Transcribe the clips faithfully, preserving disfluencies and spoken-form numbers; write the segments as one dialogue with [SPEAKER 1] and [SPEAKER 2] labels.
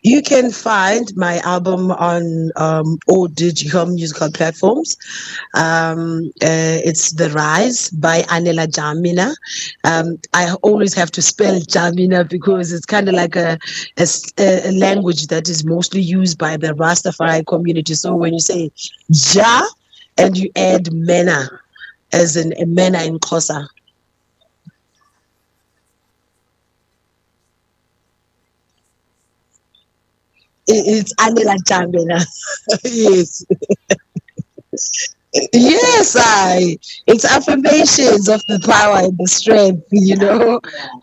[SPEAKER 1] You can find my album on um, all digital musical platforms. Um, uh, it's The Rise by Anela Jamina. Um, I always have to spell Jamina because it's kind of like a, a s- a- a language that is mostly used by the Rastafari community. So when you say Ja and you add Mena, as in a Mena in Xhosa, it- it's Anela Jamina. Yes. Yes, I. It's affirmations of the power and the strength, you know.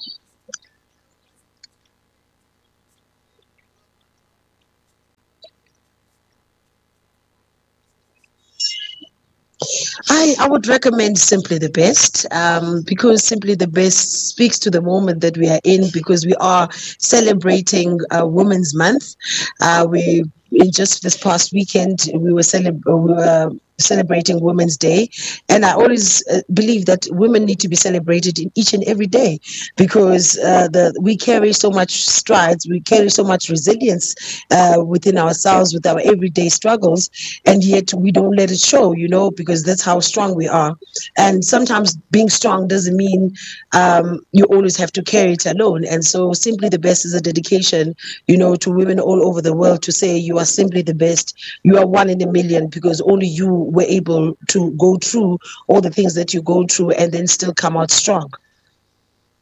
[SPEAKER 1] I, I would recommend Simply the Best um, because Simply the Best speaks to the moment that we are in because we are celebrating uh, Women's Month. Uh, we in just this past weekend we were celeb- we were celebrating Women's Day, and I always uh, believe that women need to be celebrated in each and every day because uh, the we carry so much strides, we carry so much resilience uh, within ourselves with our everyday struggles, and yet we don't let it show, you know, because that's how strong we are. And sometimes being strong doesn't mean um, you always have to carry it alone. And so, Simply the Best is a dedication, you know, to women all over the world to say you are simply the best. You are one in a million because only you were able to go through all the things that you go through and then still come out strong.